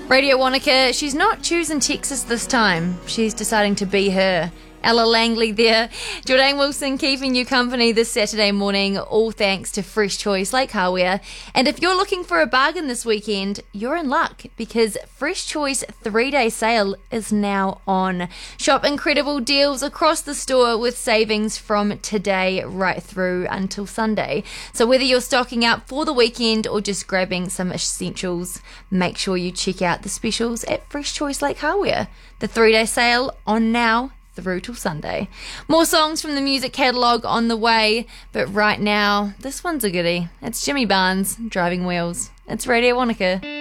Radio Wanaka, she's not choosing Texas this time. She's deciding to be her. Ella Langley there. Jordan Wilson keeping you company this Saturday morning, all thanks to Fresh Choice Lake Hawea. And if you're looking for a bargain this weekend, you're in luck because Fresh Choice 3-day sale is now on. Shop incredible deals across the store with savings from today right through until Sunday. So whether you're stocking up for the weekend or just grabbing some essentials, make sure you check out the specials at Fresh Choice Lake Hawea. The 3-day sale on now through till Sunday. More songs from the music catalogue on the way, but right now, this one's a goodie. It's Jimmy Barnes, Driving Wheels. It's Radio Wanaka.